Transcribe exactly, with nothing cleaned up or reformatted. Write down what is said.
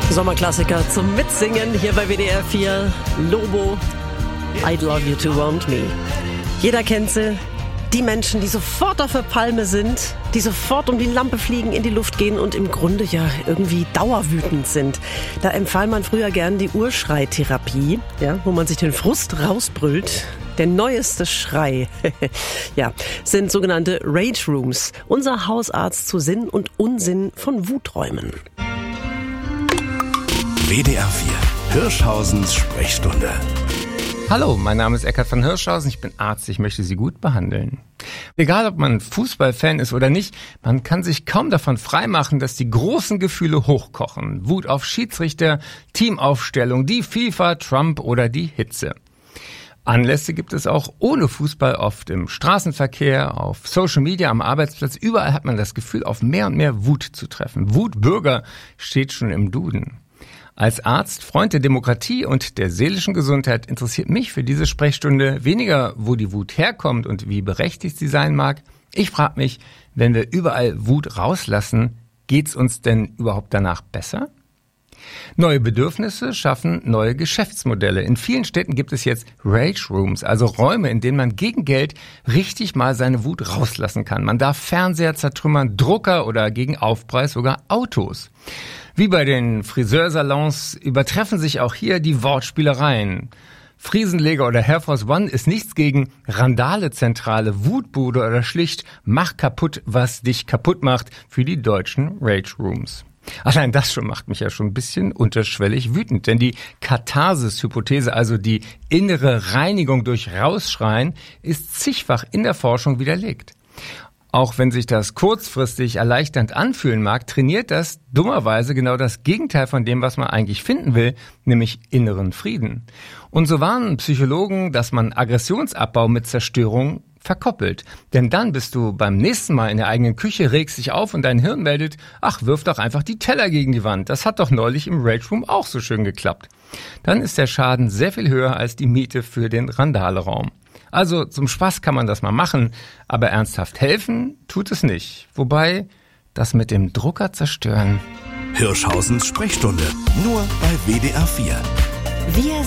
Sommerklassiker zum Mitsingen hier bei W D R vier. Lobo, I'd Love You to Want Me. Jeder kennt sie. Die Menschen, die sofort auf der Palme sind, die sofort um die Lampe fliegen, in die Luft gehen und im Grunde ja irgendwie dauerwütend sind. Da empfahl man früher gern die Urschreitherapie, ja, wo man sich den Frust rausbrüllt. Der neueste Schrei, ja, sind sogenannte Rage Rooms. Unser Hausarzt zu Sinn und Unsinn von Wuträumen. W D R vier, Hirschhausens Sprechstunde. Hallo, mein Name ist Eckhard von Hirschhausen, ich bin Arzt, ich möchte Sie gut behandeln. Egal, ob man Fußballfan ist oder nicht, man kann sich kaum davon freimachen, dass die großen Gefühle hochkochen. Wut auf Schiedsrichter, Teamaufstellung, die FIFA, Trump oder die Hitze. Anlässe gibt es auch ohne Fußball oft im Straßenverkehr, auf Social Media, am Arbeitsplatz. Überall hat man das Gefühl, auf mehr und mehr Wut zu treffen. Wutbürger steht schon im Duden. Als Arzt, Freund der Demokratie und der seelischen Gesundheit interessiert mich für diese Sprechstunde weniger, wo die Wut herkommt und wie berechtigt sie sein mag. Ich frage mich, wenn wir überall Wut rauslassen, geht's uns denn überhaupt danach besser? Neue Bedürfnisse schaffen neue Geschäftsmodelle. In vielen Städten gibt es jetzt Rage Rooms, also Räume, in denen man gegen Geld richtig mal seine Wut rauslassen kann. Man darf Fernseher zertrümmern, Drucker oder gegen Aufpreis sogar Autos. Wie bei den Friseursalons übertreffen sich auch hier die Wortspielereien. Friesenleger oder Hair Force One ist nichts gegen Randale-Zentrale, Wutbude oder schlicht Mach kaputt, was dich kaputt macht für die deutschen Rage Rooms. Allein das schon macht mich ja schon ein bisschen unterschwellig wütend, denn die Katharsis-Hypothese, also die innere Reinigung durch Rausschreien, ist zigfach in der Forschung widerlegt. Auch wenn sich das kurzfristig erleichternd anfühlen mag, trainiert das dummerweise genau das Gegenteil von dem, was man eigentlich finden will, nämlich inneren Frieden. Und so warnen Psychologen, dass man Aggressionsabbau mit Zerstörung verkoppelt. Denn dann bist du beim nächsten Mal in der eigenen Küche, regst dich auf und dein Hirn meldet, ach, wirf doch einfach die Teller gegen die Wand. Das hat doch neulich im Rage Room auch so schön geklappt. Dann ist der Schaden sehr viel höher als die Miete für den Randale-Raum. Also zum Spaß kann man das mal machen, aber ernsthaft helfen tut es nicht. Wobei, das mit dem Drucker zerstören. Hirschhausens Sprechstunde, nur bei W D R vier. Wir